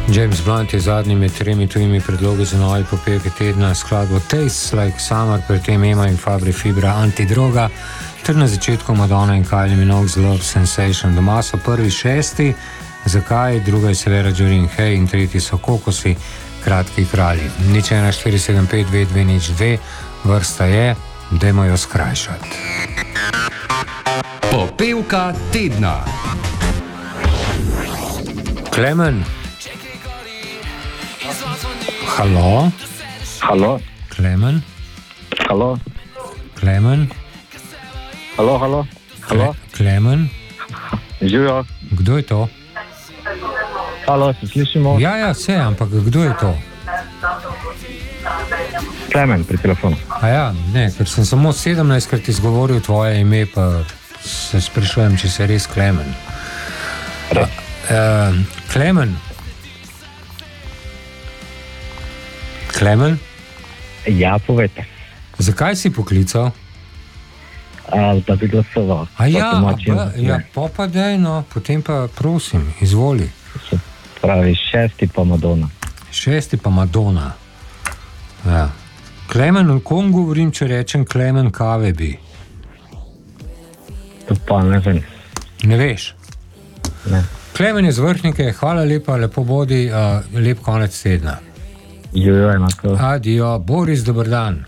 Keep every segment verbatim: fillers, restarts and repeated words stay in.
James Blunt je zadnji med tremi tujimi predlogi za novi popevke tedna skladbo Tastes Like Summer, pri tem Ema in Fabri Fibra Antidroga, ter na začetku Madonna in Kylie Minogue z Love Sensation. Doma so prvi šesti, Zakaj, druga je seveda Jorin Hey in tretji so Kokosi, Kratki kralji. Nič ena štiri sedem pet dve dve nič dve, vrsta je, dajmo jo skrajšati. Popevka tedna. Klemen. Halo. Halo. Klemen. Halo. Klemen. Halo, halo. Halo. Klemen. Živijo. Kdo je to? Halo, se slišimo? Ja, ja, vse, ampak kdo je to? Klemen pri telefonu. A ja, ne, ker sem samo sedemnajstkrat izgovoril tvoje ime, pa se sprašujem, če se res Klemen. A, uh, Klemen. Klemen? Ja, povejte. Zakaj si poklical? A, da bi glasoval. A ja, a pa, ja, pa pa dej, no, potem pa prosim, izvoli. Se pravi, šesti pa Madonna. Šesti pa Madonna. Ja. Klemen, o kom govorim, če rečem Klemen Kavebi? To pa ne vem. Ne veš? Ne. Klemen je z Vrhnike, hvala lepa, lepo bodi, uh, lep konec tedna. Jojo, enako. Adijo, Boris, dober dan.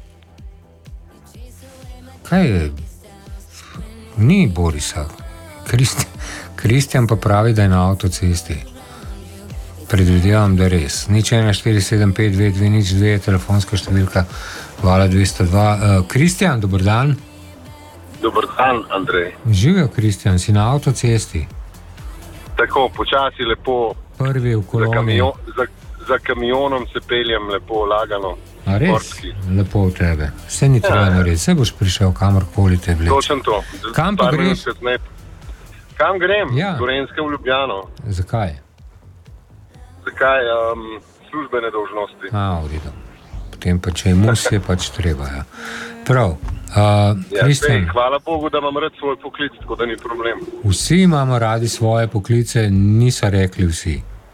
Kaj je? Ni Borisa. Kristi, Kristjan pa pravi, da je na avtocesti. Predvidevam, da res. Nič ena štiri sedem pet dve dve nič dve, telefonska številka Vala dvesto dva. Uh, Kristjan, dober dan. Dober dan, Andrej. Živijo, Kristjan, si na avtocesti. Tako, počasi, lepo. Prvi v koloni. Za, kamion, za, za kamionom se peljem lepo, lagano. A res? Sportski. Lepo v tebe. Vse ni treba narediti, vse boš prišel kamorkoli te vleče. Točen to. Kam pa greš? Kam grem? Ja. Gorenjske v Ljubljano. Zakaj? Zakaj? Um, službene dolžnosti. A, v redu. Potem pa, če je mus, je pač treba, ja. Prav. Uh, ja, Kristjan. Hvala Bogu, da imam rad svoj poklic, tako da ni problem. Vsi imamo radi svoje poklice, niso rekli vsi.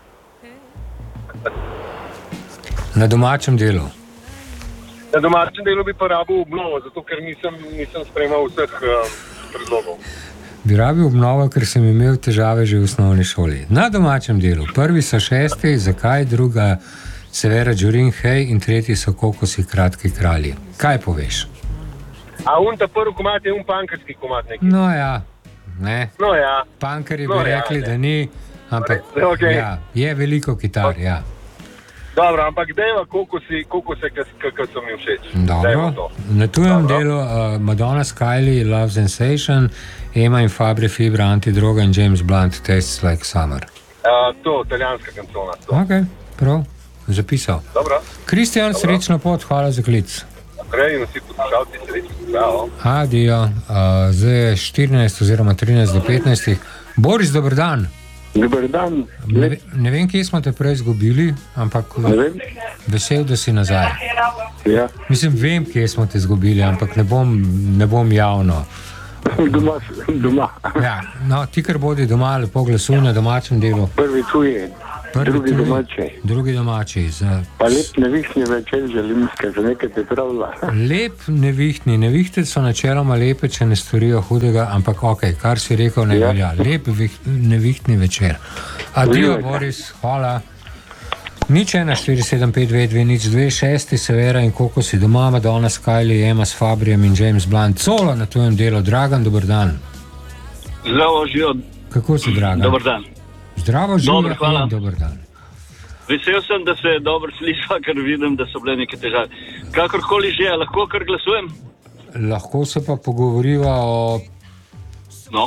Na domačem delu. Na domačem delu bi pa rabil obnovo, zato ker nisem, nisem sprejemal vseh um, predlogov. Bi rabil obnovo, ker sem imel težave že v osnovni šoli. Na domačem delu. Prvi so šesti, Zakaj, druga seveda Jorin Hey in tretji so Kokosi, Kratki kralji. Kaj poveš? A un ta prvi komad je un pankerski komad neki? No ja, ne. No ja. Pankerji No bi ja, rekli, ne. da ni, ampak Okay. ja, je veliko kitar, ja. Dobro, ampak dejva, koliko si, koliko se, kako so mi všeč. Dobro. Na tujem delu uh, Madonna s Kylie, Love Sensation, Ema in Fabri Fibra Antidroga in James Blunt, Tastes Like Summer. Uh, to, italijanska kancona. To. Ok, prav, zapisal. Dobro. Kristjan, srečno pot, hvala za klic. Prej in vsi poslušalci, srečno. Čau. Adijo, uh, zdaj je štirinajst oziroma trinajst do petnajst. Boris, dober dan. Dober dan. Ne, ve- ne vem, kje smo te prej izgubili, ampak Ne vem. vesel, da si nazaj. Ja. Mislim, vem, kje smo te izgubili, ampak ne bom, ne bom javno. Doma, doma. Ja, no, ti, kar bodi doma, lepo glasuj na domačem delu. Prvi tuje, Prvi drugi tuji, domači. Drugi domači. Za Pa lep nevihtni večer želim, ker se nekaj pripravlja. lep nevihtni. Nevihte so načeloma lepe, če ne storijo hudega, ampak ok, kar si rekel, ne Ja. velja. Lep vih, nevihtni večer. Adijo, Uživajte. Boris, hvala. Nič ena štiri sedem pet dve dve nič dve, šesti Severa in Kokosi doma, Madonna s Kylie, Ema s Fabrijem in James Blunt. Solo na tujem delu. Dragan, dober dan. Zdravo, živijo. Kako si, Dragan? Dobar dan. Zdravo, Dobro, živijo hvala. in dober dan. Vesel sem, da se dobro sliša, ker vidim, da so bile neke težave. Kakorkoli že, lahko kar glasujem? Lahko se pa pogovoriva o No,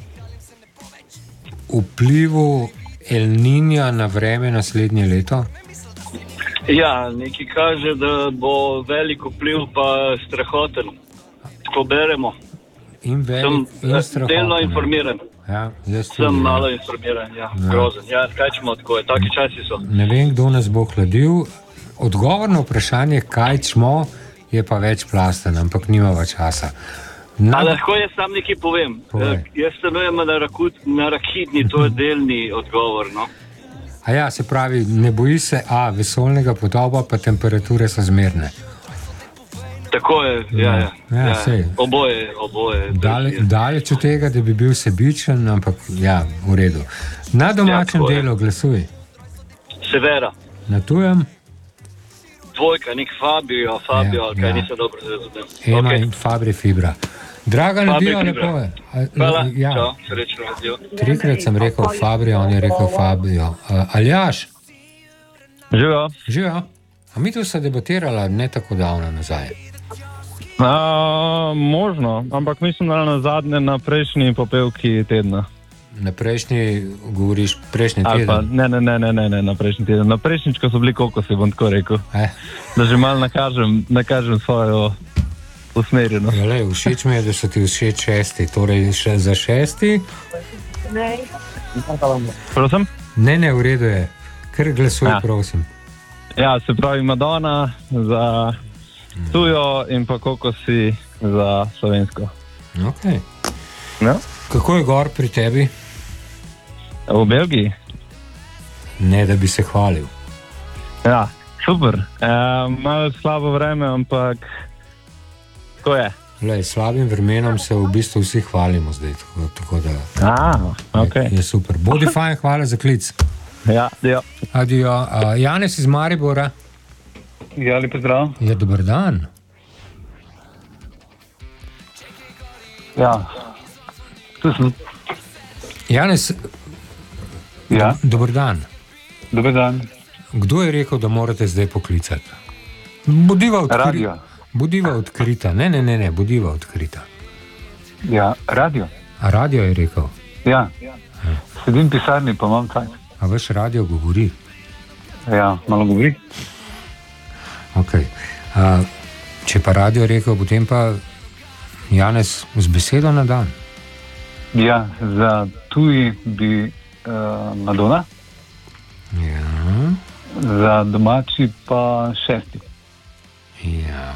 vplivu El Niña na vreme naslednje leto. ja, nekaj kaže, da bo velik vpliv, pa strahoten. Tako beremo. In Sem velik in eh, strahoten. delno informiran. Ja, jaz tudi, Sem ja. malo informiran, ja, grozen. Ja, kaj ćemo tako, je, taki časi so. Ne vem, kdo nas bo hladil. Odgovor na vprašanje, kaj smo, je pa večplasten, ampak nimava časa. Na... A lahko jaz sam nekaj povem. Povej. Eh, Jaz stanujem na, Rakut, na Rakitni, to je delni odgovor, no. A ja, se pravi, ne boji se, a vesoljnega potopa, pa temperature so zmerne. Tako je, ja, ja. Ja, ja. sej. Oboje, oboje. Dale, daleč od tega, da bi bil sebičen, ampak ja, v redu. Na domačem Ja, tako je. delu glasuj. Severa. Na tujem Dvojka, nek Fabio, Fabio, Ja, ali kaj ja. nisem dobro razumel. Ema Okej. in Fabri Fibra. Dragan, Fabri adijo, Fibra. lepo je. A, Hvala, ja, čau, srečno, adijo. trikrat sem rekel Fabri, on je rekel Fabio. Uh, Aljaš, Živijo. živijo. A mi tu se debatirala ne tako davno nazaj. A, možno, ampak mislim, da na zadnje na prejšnji popevki tedna. Na prejšnji, govoriš prejšnji Ali pa, teden. ne, ne, ne, ne, ne, ne, na prejšnji teden. Na prejšnjič, ko so bili kokosi, bom tako rekel. Eh, Da že malo nakažem, nakažem svojo usmerjenost. ja, lej, všeč mi je, da so ti všeč šesti. Torej še za šesti? Prosim? Ne, ne, v redu je. Kar glasuj, Ja. prosim. Ja, se pravi Madonna za tujo in pa kokosi za slovensko. Okay. No? Kako je gor pri tebi? V Belgiji? Ne, da bi se hvalil. Ja, super. E, malo slabo vreme, ampak tako je. Lej, slabim vremenom se v bistvu vsi hvalimo zdaj. Tako, tako da A, ok. je, je super. Bodi fajn, hvala za klic. Ja, ja. Adijo. Uh, Janez iz Maribora. Ja, lepo zdrav. Je dober dan. Ja, tu sem. Janez, Ja, dober dan. dober dan. Kdo je rekel, da morate zdaj poklicati? Bodiva odkrita. Radio. Bodiva odkrita. Ne, ne, ne, ne, bodiva odkrita. Ja, radio. A radio je rekel. Ja, sedim v pisarni, pa imam cajt. A vaš radio govori. Ja, malo govori. Okay. Uh, če pa radio rekel, potem pa Janez z besedo na dan. Ja, za tuji bi uh, Madonna, Ja, za domači pa šesti. ja.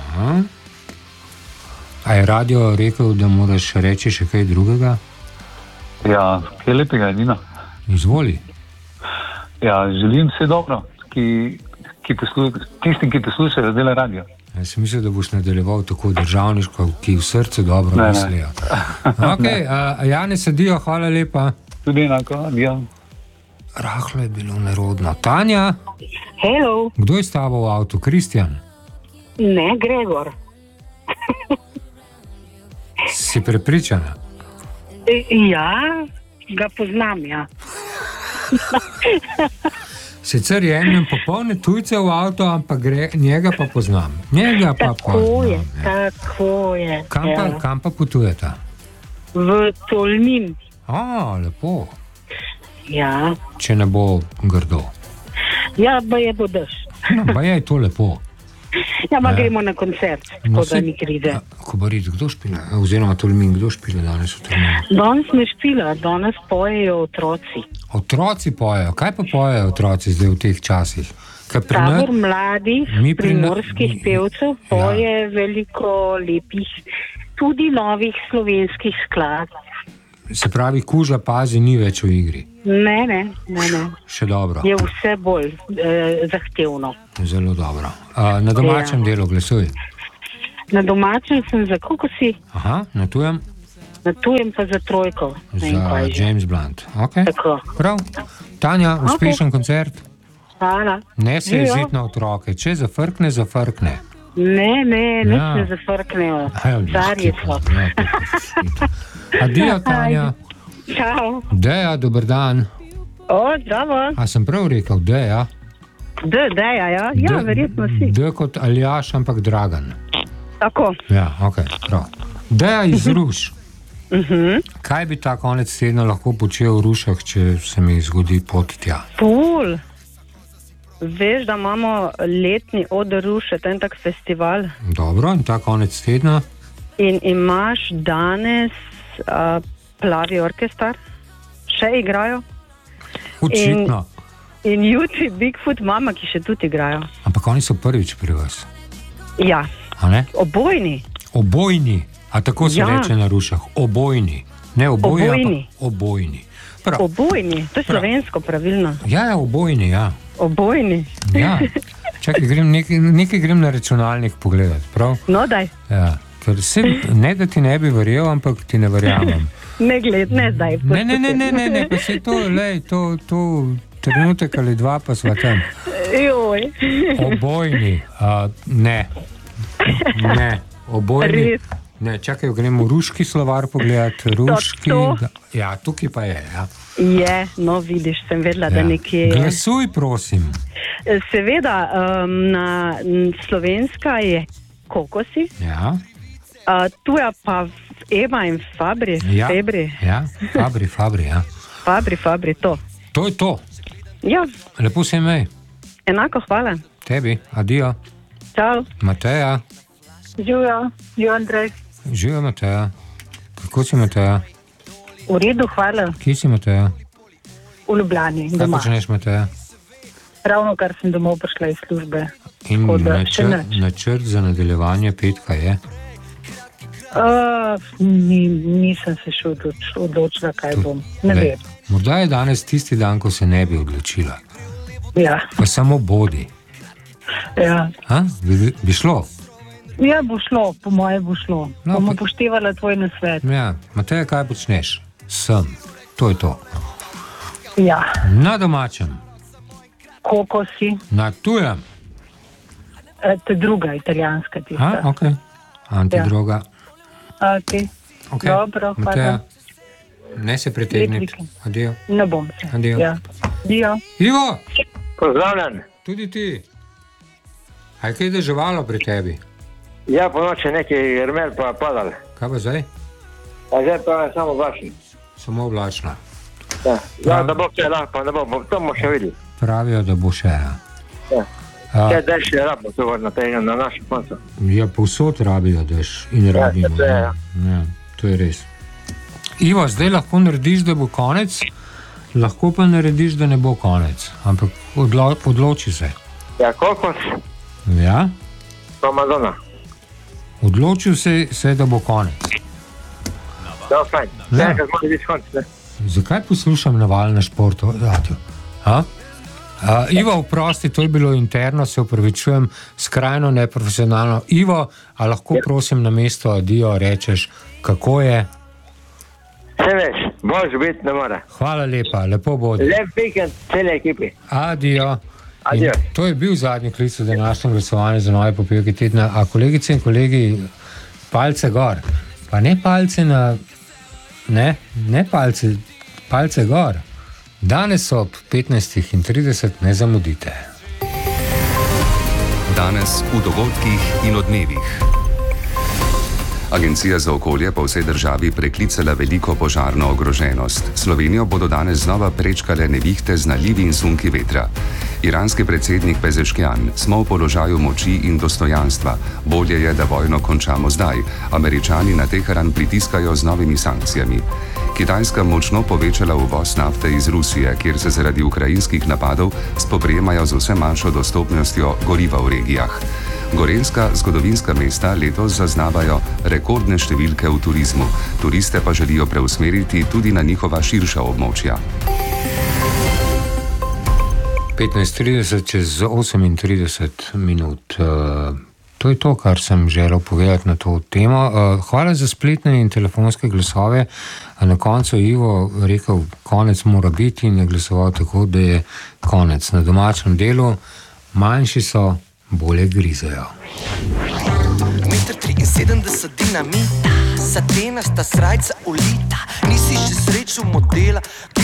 A je radio rekel, da moraš reči še kaj drugega? Ja, kaj lepega je, Nina. Izvoli. Ja, želim vse dobro, ki, ki poslu, tistim, ki poslušajo, dela radio. Jaz sem mislil, da boš nadaljeval tako državniško, ki v srcu dobro Ne, ne. mislijo. Okay, uh, Janez, adijo, hvala lepa. Tudi enako, ja. Rahlo je bilo nerodno. Tanja, Hello, kdo je s tabo v avtu? Kristjan, ne Gregor. si prepričana? E, ja, ga poznam, ja. Sicer jemljem popolne tujce v avto, ampak gre, njega pa poznam. Njega pa Tako poznam. je, Ja. tako je. Kam pa, ja. kam pa potujeta? V Tolmin, A, lepo. ja. Če ne bo grdo. Ja, pa je bo dež. No, pa je to lepo. Ja, pa Ja. gremo na koncert, No, tako da saj- ni krize. A, Kobarid, kdo špila? Oziroma Tolmin, kdo špila danes v Tolminu? Danes ne špila, danes pojejo otroci. Otroci pojejo. Kaj pa pojejo otroci zdaj v teh časih? Kaj pri nas- Tabor mladih Mi pri na- primorskih mi- pevcev poje veliko lepih, tudi novih slovenskih skladb. Se pravi, kuža pazi ni več v igri. Ne, ne, ne, ne. Še dobro. Je vse bolj eh, zahtevno. Zelo dobro. A, na domačem Ja. delu glasuj. Na domačem sem za kokosi, Aha, na tujem na tujem pa za trojko. Ne vem, za kaj že. James Blunt. Okay. Tako. Prav. Tanja, uspešen okay. koncert. Hvala. Ne se Živijo. jeziti na otroke. Če zafrkne, zafrkne. Ne, ne, nič Ja. ne zafrknejo. Aj, Zarje lahko so. pa, ja, to pa skito. Adijo, Tanja. Čau. Deja, dober dan. O, zdravo. A sem prav rekel, Deja? D, deja, ja? Ja, D- verjetno si. D kot Aljaš, ampak Dragan. Tako. Ja, ok, prav. Deja iz Ruš. Uh-huh. Kaj bi ta konec tedna lahko počel v Rušah, če se mi zgodi pot tja? Pul. Veš, da imamo letni Oder Ruše, ten tak festival. Dobro, in ta konec tedna? In imaš danes uh, plavi orkestar, še igrajo. Očitno. In, in jutri Bigfoot mama, ki še tudi igrajo. Ampak oni so prvič pri vas. Ja, A ne? obojni. Obojni. A tako se Ja. reče na Rušah. Obojni. Ne oboje, Obojni. ampak obojni. Prav. Obojni, to je Prav. slovensko pravilno. Ja, ja, obojni, ja. Obojni. Ja. Čakaj, grem nekaj, nekaj grem na računalnik pogledati, prav? No, daj, Ja. Ker se, ne, da ti ne bi verjel, ampak ti ne verjamem. ne gled, ne zdaj. Ne, ne, ne, ne, ne, ne, pa se to, lej, to, to trenutek ali dva pa sva tam. Joj. Obojni, uh, ne, ne, obojni. Res. Ne, čakaj, gremo ruški slovar pogledati, ruški. To, to. Ja, tukaj pa je, ja. Je, no vidiš, sem vedela, da ja. nekje je. Glasuj, prosim. Seveda, um, na n- slovenska je kokosi, Ja, uh, tuja pa Ema in Fabri, ja, Febri, ja, Fabri, Fabri, ja. Fabri, Fabri, to. To je to. Ja, Lepo se imej. enako, hvala. Tebi, adijo. Čau. Mateja, Živijo, živijo Andrej. živijo Mateja. Kako si Mateja? V redu, hvala. Kje si Mateja? V Ljubljani, Kaj doma. počneš Mateja? Ravno kar sem domov prišla iz službe. In Tako da še načrt, nič. načrt za nadaljevanje petka je? Uh, ni, nisem se še odloč, odločila, kaj bom. Ne Glej, vem. morda je danes tisti dan, ko se ne bi odločila. Ja, Pa samo bodi. ja. Ha? Bi, bi šlo? ja, bo šlo, po moje bo šlo. No, Bom pa- upoštevala tvoj nasvet. Ja, Mateja, kaj počneš? Sem. To je to. Ja, Na domačem, kokosi, na tujem. eh, te druga italijanska Ha, tista. ok. Antidroga. Okay. Ok. Dobro, Mateja, hvala. ne se pritegniti. Lep vikend. Adijo. Ne bom se. Adijo. Ja. Dio. Ivo, Pozdravljen. tudi ti. A je kaj deževalo pri tebi? Ja, po noči nekaj grmel pa padal. Kaj pa zdaj? A zdaj pa je samo vašen. Samo oblačno. Ja, ja da bo kaj lahko, ne bo, bo- to bomo še videli. Pravijo, da bo še. Ja. Ja. A, Kaj daš še rabo, to bo na, tej, na našem koncu. ja, povsod rabijo dež in rabimo. to je, Ja, ja. ja, to je res. Ivo, zdaj lahko narediš, da bo konec, lahko pa narediš, da ne bo konec. Ampak odlo, odloči se. Ja, kokos, Ja? pa Madonna. Odločil se, se, da bo konec. Da, fajn. Ja. Ja, kaj smo biti konc, ne? Zakaj poslušam naval na športu? Radio? A? A, Ivo, oprosti, to je bilo interno, se upravičujem, skrajno neprofesionalno. Ivo, a lahko prosim na mesto adijo rečeš, kako je? Vse veš, boš biti ne more. Hvala lepa, lepo bodi. Lep vikend cele ekipi. Adijo. In Adijo. to je bil zadnji klic v današnjem glasovanju za nove popevke tedna. A kolegice in kolegi, palce gor. Pa ne palce na... Ne, ne palce, palce gor. Danes ob petnajstih in trideset ne zamudite. Danes v dogodkih in odmevih. Agencija za okolje po vsej državi preklicala veliko požarno ogroženost. Slovenijo bodo danes znova prečkale nevihte z nalivi in sunki vetra. Iranski predsednik Pezeškian: smo v položaju moči in dostojanstva. Bolje je, da vojno končamo zdaj. Američani na Teheran pritiskajo z novimi sankcijami. Kitajska močno povečala uvoz nafte iz Rusije, kjer se zaradi ukrajinskih napadov spoprijemajo z vse manjšo dostopnostjo goriva v regijah. Gorenjska zgodovinska mesta letos zaznavajo rekordne številke v turizmu. Turiste pa želijo preusmeriti tudi na njihova širša območja. petnajst trideset čez osemintrideset minut. Uh, to je to, kar sem želel povedati na to temo. Uh, hvala za spletne in telefonske glasove. A na koncu je Ivo rekel, konec mora biti, in je glasoval tako, da je konec. Na domačem delu manjši so, bolje grizajo. Meter triinsedemdeset dinamita, satenasta srajca ulita, nisi še srečal modela.